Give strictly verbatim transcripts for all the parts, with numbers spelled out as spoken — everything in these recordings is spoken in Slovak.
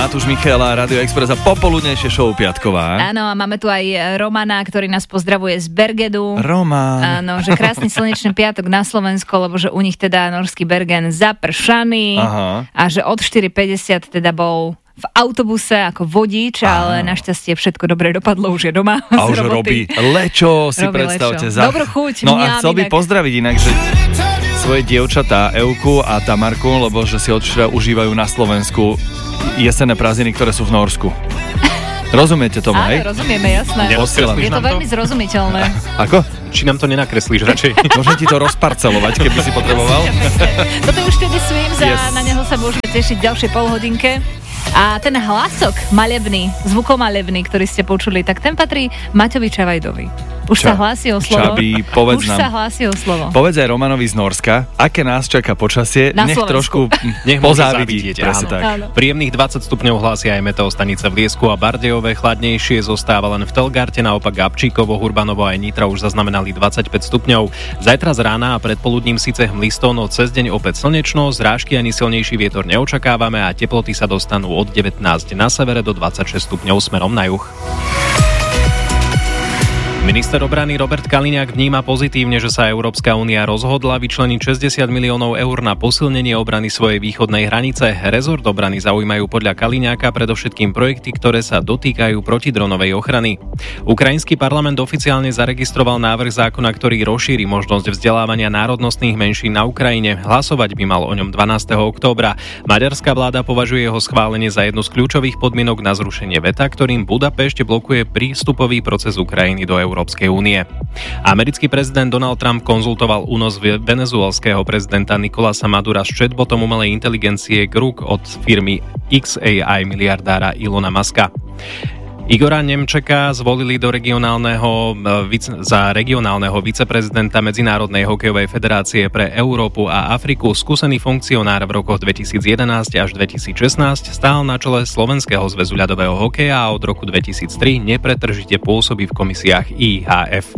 Matúš Michela, Radio Express a popoludnejšie show piatková. Áno, a máme tu aj Romana, ktorý nás pozdravuje z Bergedu. Roman. Áno, že krásny slnečný piatok na Slovensku, lebo že u nich teda norský Bergen zapršaný. Aha. A že od štyri päťdesiat teda bol v autobuse ako vodič, ale našťastie všetko dobre dopadlo, už je doma. A už robí lečo, si robí predstavte. Lečo. Za... Dobrú chuť. No a chcel by pozdraviť inak, že svoje dievčatá Euku a Tamarku, lebo že si odvčera užívajú na Slovensku jesenné prázdniny, ktoré sú v Norsku. Rozumiete tomu, hej? Áno, rozumieme, jasné. Je to veľmi zrozumiteľné. Ako? Či nám to nenakreslíš radšej? Môžem ti to rozparcelovať, keby si potreboval. Toto je už tedy Swims yes. a na neho sa môžeme tešiť v ďalšej polhodinke. A ten hlasok malebný, zvukomalebný, ktorý ste počuli, tak ten patrí Maťovi Čavajdovi. Už Ča, sa hlási o slovo. Čabi, povedz Už nám. sa hlási o slovo. Povedz aj Romanovi z Norska, aké nás čaká počasie, na nech Slovensku. trošku nech pozávidí. Áno. Tak. Áno. Príjemných dvadsať stupňov hlásia aj meteostanice v Liesku a Bardejove, chladnejšie zostáva len v Telgarte, naopak Gabčíkovo, Hurbanovo aj Nitra už zaznamenali dvadsaťpäť stupňov. Zajtra z rána a predpoludním síce hmlisto, no cez deň opäť slnečno, zrážky ani silnejší vietor neočakávame a teploty sa dostanú od devätnásť na severe do dvadsaťšesť stupňov smerom na juh. Minister obrany Robert Kaliňák vníma pozitívne, že sa Európska únia rozhodla vyčleniť šesťdesiat miliónov eur na posilnenie obrany svojej východnej hranice. Rezort obrany zaujímajú podľa Kaliňáka predovšetkým projekty, ktoré sa dotýkajú protidronovej ochrany. Ukrajinský parlament oficiálne zaregistroval návrh zákona, ktorý rozšíri možnosť vzdelávania národnostných menšín na Ukrajine. Hlasovať by mal o ňom dvanásteho októbra. Maďarská vláda považuje jeho schválenie za jednu z kľúčových podmienok na zrušenie veta, ktorým Budapešť blokuje prístupový proces Ukrajiny do Európy. Európskej únie. Americký prezident Donald Trump konzultoval únos venezuelského prezidenta Nicolasa Madura s chatbotom umelej inteligencie Grok od firmy X A I miliardára Ilona Muska. Igora Nemčeka zvolili do regionálneho, za regionálneho viceprezidenta Medzinárodnej hokejovej federácie pre Európu a Afriku. Skúsený funkcionár v rokoch dvetisícjedenásť až dvetisícšestnásť stál na čele Slovenského zväzu ľadového hokeja a od roku dvetisíctri nepretržite pôsobí v komisiách I H F.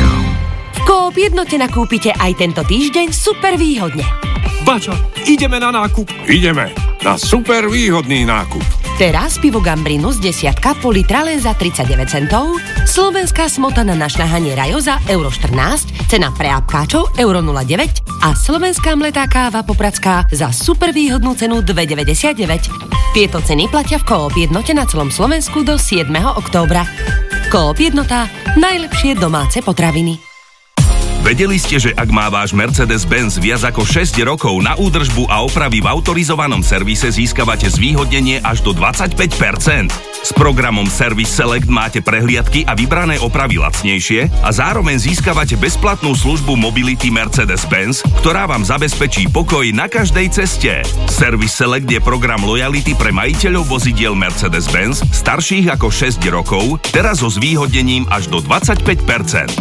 V Coop Jednote nakúpite aj tento týždeň super výhodne. Bača, ideme na nákup. Ideme na super výhodný nákup. Teraz pivo Gambrinus desiatka pol litra len za tridsaťdeväť centov, slovenská smotana na šľahanie Rajoza euro štrnásť, cena pre apkáčov euro nula deväť a slovenská mletá káva Popradská za super výhodnú cenu dva deväťdesiatdeväť. Tieto ceny platia v Coop Jednote na celom Slovensku do siedmeho októbra. Coop Jednota, najlepšie domáce potraviny. Vedeli ste, že ak má váš Mercedes-Benz viac ako šesť rokov, na údržbu a opravy v autorizovanom servise získavate zvýhodnenie až do dvadsaťpäť percent? S programom Service Select máte prehliadky a vybrané opravy lacnejšie a zároveň získavate bezplatnú službu Mobility Mercedes-Benz, ktorá vám zabezpečí pokoj na každej ceste. Service Select je program lojality pre majiteľov vozidiel Mercedes-Benz starších ako šesť rokov, teraz so zvýhodnením až do dvadsaťpäť percent.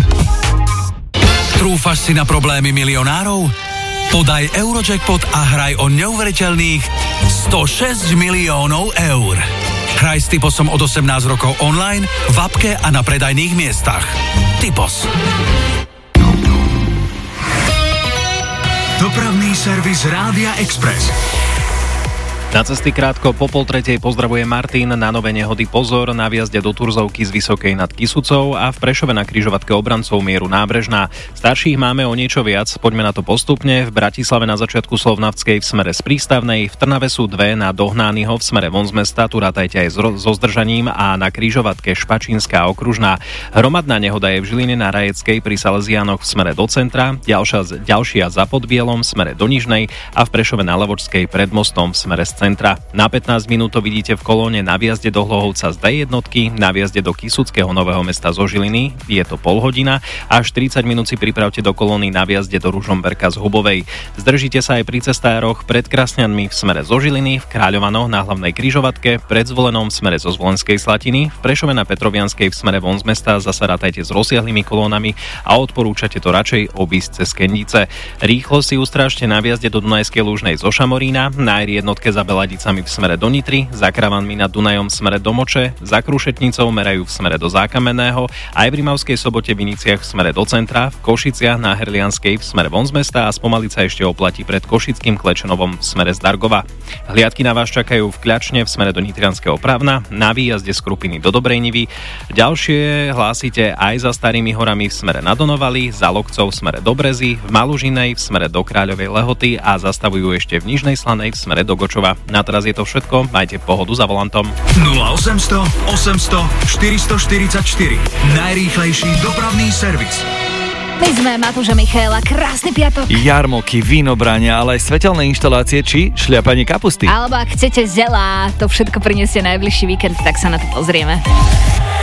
Trúfaš si na problémy milionárov? Podaj Eurojackpot a hraj o neuveriteľných stošesť miliónov eur. Hraj s Typosom od osemnásť rokov online, v appke a na predajných miestach. Typos. Dopravný servis Rádia Express. Na cesty krátko po pol tretej pozdravuje Martin. Na nové nehody pozor, na viazde do Turzovky z Vysokej nad Kysucou a v Prešove na križovatke Obrancov Mieru Nábrežná. Starších máme o niečo viac, poďme na to postupne. V Bratislave na začiatku Slovnavskej v smere z Prístavnej, v Trnave sú dve na Dohnányho v smere von z mesta, tu rátajte aj so zdržaním a na križovatke Špačínska okružná. Hromadná nehoda je v Žiline na Rajeckej pri Salesiánoch v smere do centra, ďalšia, ďalšia za Podbielom v smere do Nižnej a v Prešove na Levočskej pred mostom v smere z centra. Na pätnásť minút to vidíte v kolóne na viazde do Hlohovca z dé jednotky, na viazde do Kysuckého Nového Mesta zo Žiliny, je to pol hodina a štyridsať minút si pripravte do kolóny na viazde do Ružomberka z Hubovej. Zdržíte sa aj pri cestároch pred Krasňanmi v smere zo Žiliny, v Kráľovanoch na hlavnej križovatke, pred Zvolenom v smere zo Zvolenskej Slatiny, v Prešove na Petrovianskej v smere von z mesta zasa rátajte s rozsiahlými kolónami a odporúčate to radšej obísť cez Kendice. Rýchlo si ustrážte na viazde do Dunajskej Lúžnej zo Šamorína, na er jednotke za Beladicami v smere do Nitry, za Kravanmi nad Dunajom v smere do Moče, za Krušetnicou merajú v smere do Zákamenného, aj v Rimavskej Sobote v Iniciach v smere do centra, v Košiciach na Herlianskej v smere von z mesta a spomaliť sa ešte oplatí pred Košickým Klečenovom v smere z Dargova. Hliadky na vás čakajú v Kľačne v smere do Nitrianskeho Právna, na výjazde z Krupiny do Dobrej Nivy. Ďalšie hlásite aj za Starými horami v smere na Donovali, za Lokcov v smere do Brezy, v Malužinej v smere do Kráľovej Lehoty a zastavujú ešte v Nižnej Slanej v smere do Gočova. Na teraz je to všetko, majte pohodu za volantom. nula osemsto osemsto štyristoštyridsaťštyri. Najrýchlejší dopravný servis. My sme Matúš a Michaela, krásny piatok. Jarmoky, vínobrania, ale aj svetelné inštalácie či šľapanie kapusty. Alebo ak chcete zelá, to všetko prinesie najbližší víkend, tak sa na to pozrieme.